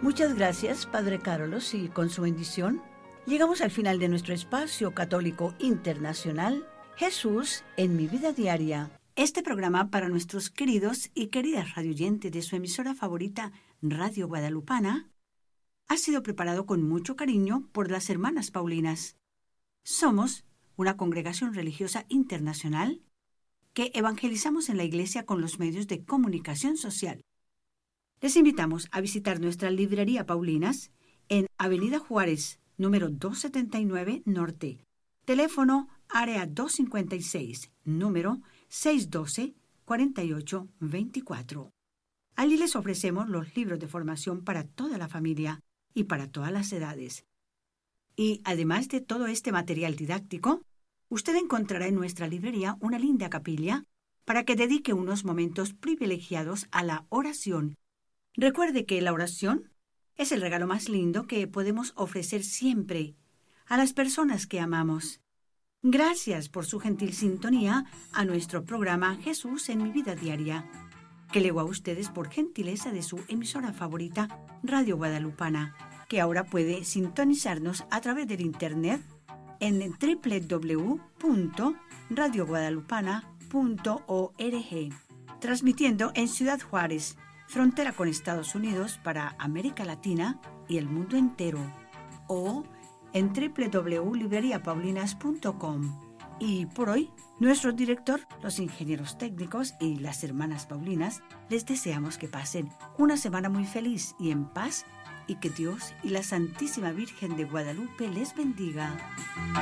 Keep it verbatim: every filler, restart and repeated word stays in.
Muchas gracias, Padre Carlos, y con su bendición llegamos al final de nuestro espacio católico internacional, Jesús en mi vida diaria. Este programa para nuestros queridos y queridas radioyentes de su emisora favorita, Radio Guadalupana, ha sido preparado con mucho cariño por las hermanas Paulinas. Somos una congregación religiosa internacional que evangelizamos en la iglesia con los medios de comunicación social. Les invitamos a visitar nuestra librería Paulinas en Avenida Juárez, número doscientos setenta y nueve Norte. Teléfono área doscientos cincuenta y seis, número seiscientos doce, cuarenta y ocho veinticuatro. Allí les ofrecemos los libros de formación para toda la familia y para todas las edades. Y además de todo este material didáctico, usted encontrará en nuestra librería una linda capilla para que dedique unos momentos privilegiados a la oración. Recuerde que la oración es el regalo más lindo que podemos ofrecer siempre a las personas que amamos. Gracias por su gentil sintonía a nuestro programa Jesús en mi vida diaria, que llegó a ustedes por gentileza de su emisora favorita, Radio Guadalupana, que ahora puede sintonizarnos a través del internet en doble u doble u doble u punto radio guadalupana punto org, transmitiendo en Ciudad Juárez, frontera con Estados Unidos para América Latina y el mundo entero, o en doble u doble u doble u punto librería paulinas punto com. Y por hoy, nuestro director, los ingenieros técnicos y las hermanas Paulinas, les deseamos que pasen una semana muy feliz y en paz, y que Dios y la Santísima Virgen de Guadalupe les bendiga.